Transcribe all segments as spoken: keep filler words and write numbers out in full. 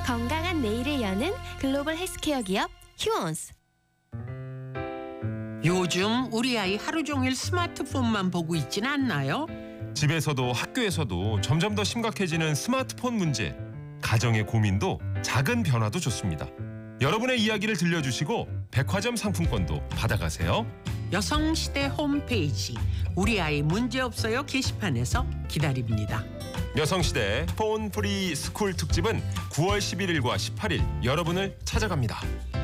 건강한 내일을 여는 글로벌 헬스케어 기업 휴원스. 요즘 우리 아이 하루 종일 스마트폰만 보고 있진 않나요? 집에서도 학교에서도 점점 더 심각해지는 스마트폰 문제. 가정의 고민도 작은 변화도 좋습니다. 여러분의 이야기를 들려주시고 백화점 상품권도 받아가세요. 여성시대 홈페이지 우리 아이 문제없어요 게시판에서 기다립니다. 여성시대 폰 프리 스쿨 특집은 구월 십일일과 십팔일 여러분을 찾아갑니다.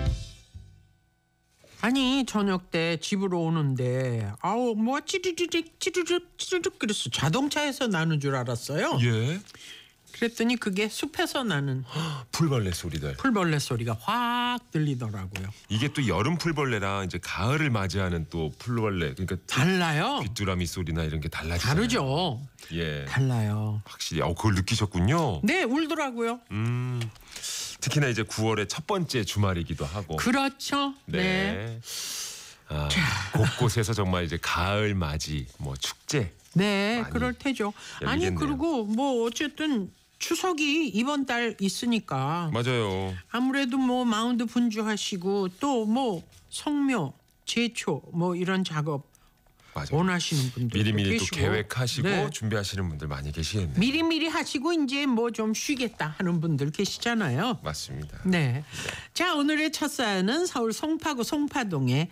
아니 저녁 때 집으로 오는데 아우 뭐 찌르륵 찌르륵 찌르륵 그랬어. 자동차에서 나는 줄 알았어요. 예. 그랬더니 그게 숲에서 나는 풀벌레 소리들. 풀벌레 소리가 확 들리더라고요. 이게 또 여름 풀벌레랑 이제 가을을 맞이하는 또 풀벌레 그러니까 달라요. 귀뚜라미 소리나 이런 게 달라지잖아요. 다르죠. 예. 달라요. 확실히 어 그걸 느끼셨군요. 네 울더라고요. 음. 특히나 이제 구월의 첫 번째 주말이기도 하고. 그렇죠. 네. 네. 아, 곳곳에서 정말 이제 가을 맞이 뭐 축제. 네, 많이 그럴 테죠. 아니 열리겠네요. 그리고 뭐 어쨌든 추석이 이번 달 있으니까 맞아요. 아무래도 뭐 마운드 분주하시고 또 뭐 성묘, 제초 뭐 이런 작업 맞아요. 원하시는 분들 미리미리 계시고. 또 계획하시고 네. 준비하시는 분들 많이 계시겠네요. 미리미리 하시고 이제 뭐 좀 쉬겠다 하는 분들 계시잖아요. 맞습니다. 네. 자 오늘의 첫 사연은 서울 송파구 송파동의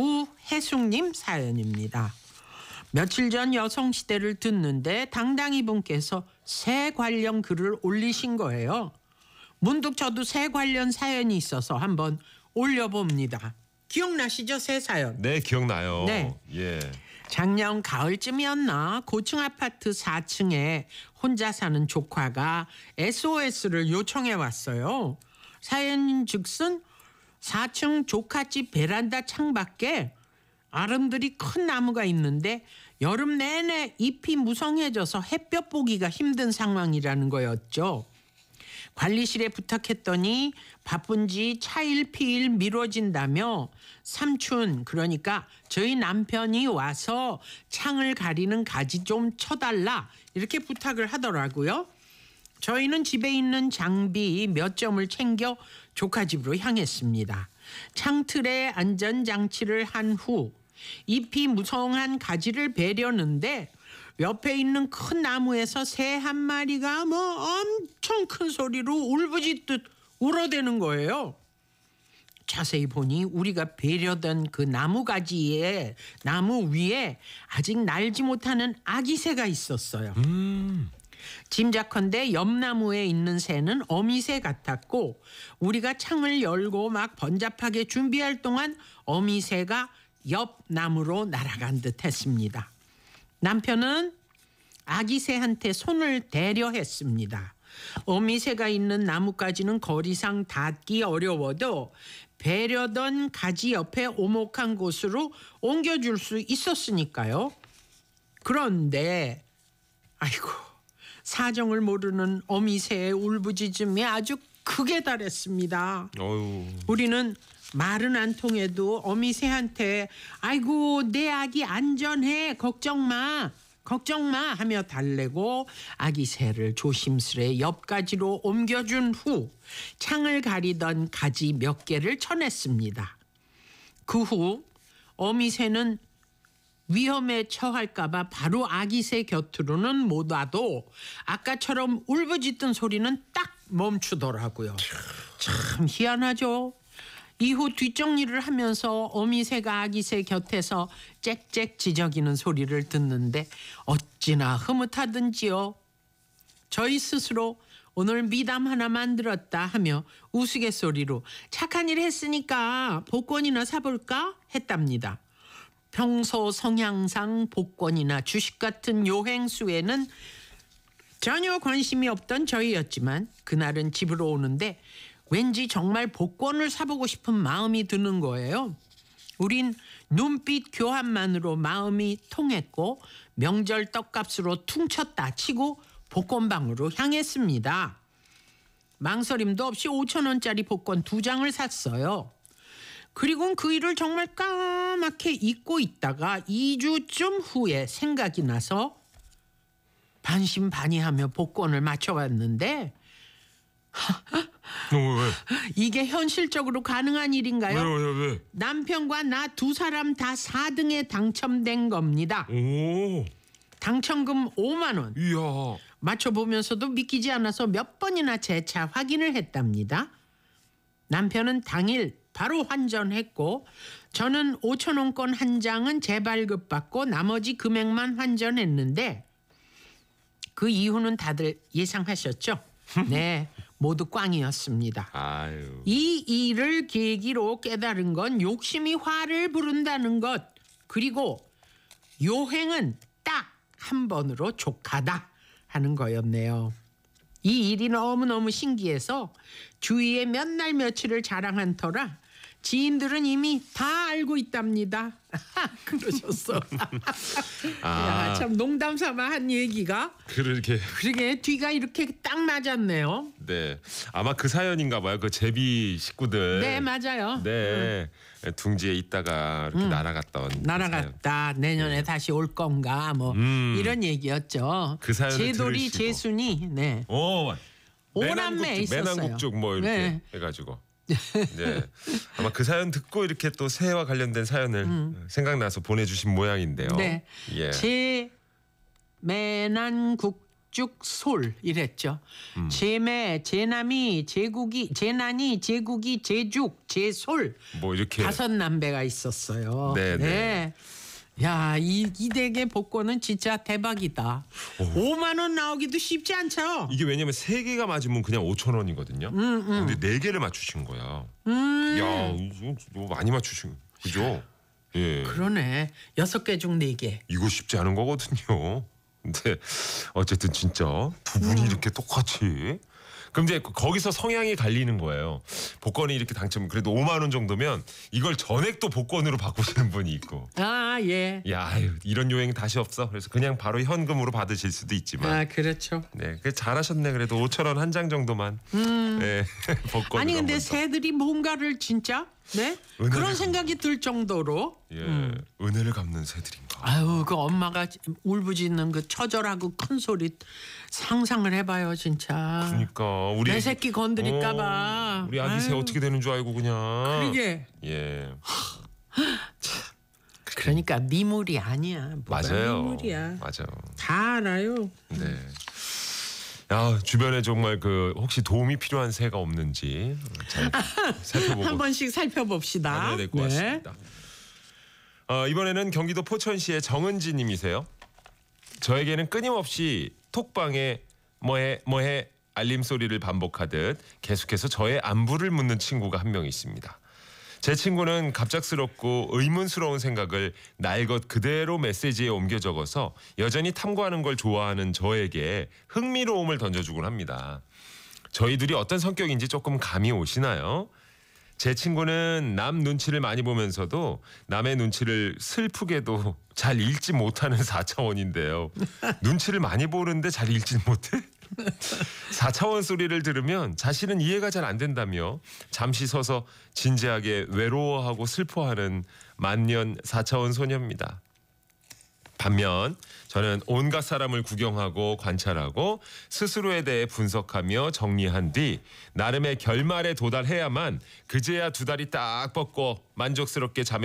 우혜숙님 사연입니다. 며칠 전 여성시대를 듣는데 당당히 분께서 새 관련 글을 올리신 거예요. 문득 저도 새 관련 사연이 있어서 한번 올려봅니다. 기억나시죠? 새 사연. 네, 기억나요. 네. 예. 작년 가을쯤이었나 고층 아파트 사 층에 혼자 사는 조카가 에스오에스를 요청해 왔어요. 사연 즉슨 사 층 조카집 베란다 창밖에 아름드리 큰 나무가 있는데 여름 내내 잎이 무성해져서 햇볕 보기가 힘든 상황이라는 거였죠. 관리실에 부탁했더니 바쁜지 차일피일 미뤄진다며 삼촌 그러니까 저희 남편이 와서 창을 가리는 가지 좀 쳐달라 이렇게 부탁을 하더라고요. 저희는 집에 있는 장비 몇 점을 챙겨 조카 집으로 향했습니다. 창틀에 안전장치를 한 후 잎이 무성한 가지를 베려는데 옆에 있는 큰 나무에서 새 한 마리가 뭐 엄청 큰 소리로 울부짖듯 울어대는 거예요. 자세히 보니 우리가 베려던 그 나무가지에 나무 위에 아직 날지 못하는 아기 새가 있었어요. 음. 짐작컨대 옆나무에 있는 새는 어미새 같았고 우리가 창을 열고 막 번잡하게 준비할 동안 어미새가 옆 나무로 날아간 듯 했습니다. 남편은 아기새한테 손을 대려 했습니다. 어미새가 있는 나무까지는 거리상 닿기 어려워도 베려던 가지 옆에 오목한 곳으로 옮겨줄 수 있었으니까요. 그런데 아이고 사정을 모르는 어미새의 울부짖음이 아주 극에 달했습니다. 어유. 우리는 말은 안 통해도 어미새한테 아이고 내 아기 안전해 걱정 마 걱정 마 하며 달래고 아기 새를 조심스레 옆가지로 옮겨준 후 창을 가리던 가지 몇 개를 쳐냈습니다. 그 후 어미새는 위험에 처할까봐 바로 아기 새 곁으로는 못 와도 아까처럼 울부짖던 소리는 딱 멈추더라고요. 참 희한하죠. 이후 뒷정리를 하면서 어미새가 아기새 곁에서 짹짹 지저귀는 소리를 듣는데 어찌나 흐뭇하든지요. 저희 스스로 오늘 미담 하나 만들었다 하며 우스갯소리로 착한 일 했으니까 복권이나 사볼까 했답니다. 평소 성향상 복권이나 주식 같은 요행수에는 전혀 관심이 없던 저희였지만 그날은 집으로 오는데 왠지 정말 복권을 사보고 싶은 마음이 드는 거예요. 우린 눈빛 교환만으로 마음이 통했고 명절 떡값으로 퉁쳤다 치고 복권방으로 향했습니다. 망설임도 없이 오천 원짜리 복권 두 장을 샀어요. 그리고 그 일을 정말 까맣게 잊고 있다가 이 주쯤 후에 생각이 나서 반신반의하며 복권을 맞춰봤는데 왜? 이게 현실적으로 가능한 일인가요? 왜 왜? 남편과 나 두 사람 다 사 등에 당첨된 겁니다. 오, 당첨금 오만 원. 이야. 맞춰보면서도 믿기지 않아서 몇 번이나 재차 확인을 했답니다. 남편은 당일 바로 환전했고 저는 오천 원권 한 장은 재발급받고 나머지 금액만 환전했는데 그 이유는 다들 예상하셨죠? 네, 모두 꽝이었습니다. 아유. 이 일을 계기로 깨달은 건 욕심이 화를 부른다는 것, 그리고 요행은 딱 한 번으로 족하다 하는 거였네요. 이 일이 너무너무 신기해서 주위에 몇 날 며칠을 자랑한 터라 지인들은 이미 다 알고 있답니다. 그러셨어. 아. 야, 참 농담 삼아 한 얘기가 그렇게. 그러게 뒤가 이렇게 딱 맞았네요. 네. 아마 그 사연인가 봐요. 그 제비 식구들. 네, 맞아요. 네. 둥지에 있다가 이렇게 날아갔던 그 날아갔다 내년에 다시 올 건가 뭐 음. 이런 얘기였죠. 그 사연을 제돌이 들으시고. 제순이 네. 오, 오남매 있었어요. 매남국죽 뭐 이렇게 네. 해가지고. 네. 아마 그 사연 듣고 이렇게 또 새해와 관련된 사연을 생각나서 보내주신 모양인데요. 음. 네. 예. 제 매난국죽 솔 이랬죠. 음. 제매, 제남이, 제국이, 제난이, 제국이, 제죽, 제솔 뭐 이렇게. 다섯 남배가 있었어요. 네, 네. 야, 이, 이 댁의 복권은 진짜 대박이다. 오만 원 나오기도 쉽지 않죠. 이게 왜냐면 세 개가 맞으면 그냥 오천 원이거든요. 음, 근데 네 개를 맞추신 거야. 음. 야, 이거 너무 많이 맞추신 그죠? 예. 그러네. 여섯 개 중 네 개. 이거 쉽지 않은 거거든요. 근데 어쨌든 진짜 두 분이 음. 이렇게 똑같이. 그럼 이제 거기서 성향이 갈리는 거예요. 복권이 이렇게 당첨 그래도 오만 원 정도면 이걸 전액도 복권으로 바꾸시는 분이 있고. 아, 예. 야, 아유, 이런 요행 다시 없어. 그래서 그냥 바로 현금으로 받으실 수도 있지만. 아, 그렇죠. 네, 그 잘하셨네. 그래도 오천 원 한 장 정도만. 네, 복권. 음. 아니 근데 새들이 뭔가를 진짜 네? 은혜를 그런 갚는 생각이 들 정도로 예, 은혜를 갚는 새들인가. 아유 그 엄마가 울부짖는 그 처절하고 큰 소리 상상을 해봐요 진짜. 그러니까 우리 내 애기- 새끼 건드릴까봐. 어, 우리 아기 새 아유, 어떻게 되는 줄 알고 그냥. 그게 예. 그러니까 미물이 아니야. 뭐가 맞아요. 미물이야. 맞아. 다 알아요. 네. 야, 주변에 정말 그 혹시 도움이 필요한 새가 없는지 잘 살펴보고 한 번씩 살펴봅시다. 다녀야 될 것 네. 같습니다. 어, 이번에는 경기도 포천시의 정은지 님이세요. 저에게는 끊임없이 톡방에 뭐해 뭐해 알림 소리를 반복하듯 계속해서 저의 안부를 묻는 친구가 한 명 있습니다. 제 친구는 갑작스럽고 의문스러운 생각을 날 것 그대로 메시지에 옮겨 적어서 여전히 탐구하는 걸 좋아하는 저에게 흥미로움을 던져주곤 합니다. 저희들이 어떤 성격인지 조금 감이 오시나요? 제 친구는 남 눈치를 많이 보면서도 남의 눈치를 슬프게도 잘 읽지 못하는 사 차원인데요. 눈치를 많이 보는데 잘 읽지 못해? 사 차원 소리를 들으면 자신은 이해가 잘 안 된다며 잠시 서서 진지하게 외로워하고 슬퍼하는 만년 사 차원 소녀입니다. 반면 저는 온갖 사람을 구경하고 관찰하고 스스로에 대해 분석하며 정리한 뒤 나름의 결말에 도달해야만 그제야 두 다리 딱 뻗고 만족스럽게 잠에